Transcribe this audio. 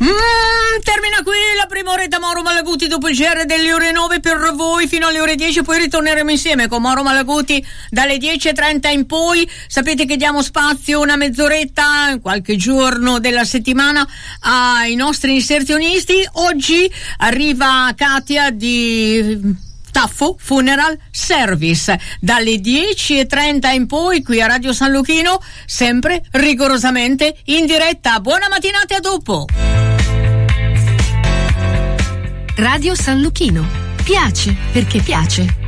Termina qui la prima oretta Mauro Malaguti dopo il GR delle ore 9 per voi fino alle ore 10, poi ritorneremo insieme con Mauro Malaguti dalle 10:30 in poi. Sapete che diamo spazio una mezz'oretta qualche giorno della settimana ai nostri inserzionisti. Oggi arriva Katia di Taffo Funeral Service dalle 10:30 in poi qui a Radio San Luchino, sempre rigorosamente in diretta. Buona mattinata e a dopo. Radio San Luchino. Piace perché piace.